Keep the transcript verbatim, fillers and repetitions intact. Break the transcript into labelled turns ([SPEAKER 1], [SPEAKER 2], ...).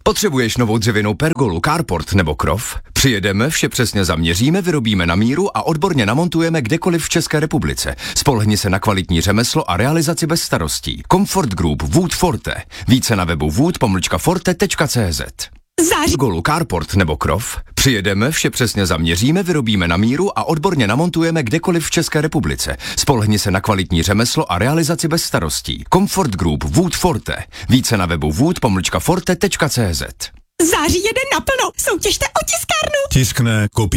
[SPEAKER 1] Potřebuješ novou dřevěnou pergolu, carport nebo krov? Přijedeme, vše přesně zaměříme, vyrobíme na míru a odborně namontujeme kdekoliv v České republice. Spolehni se na kvalitní řemeslo a realizaci bez starostí. Comfort Group Wood Forte. Více na webu wood pomlčka forte tečka cé zet.
[SPEAKER 2] Září.
[SPEAKER 1] Pergolu, carport nebo krov? Přijedeme, vše přesně zaměříme, vyrobíme na míru a odborně namontujeme kdekoliv v České republice. Spolehni se na kvalitní řemeslo a realizaci bez starostí. Comfort Group Wood Forte. Více na webu wood pomlčka forte tečka cé zet.
[SPEAKER 2] Září jede naplno. Soutěžte o tiskárnu.
[SPEAKER 3] Tiskne, koupí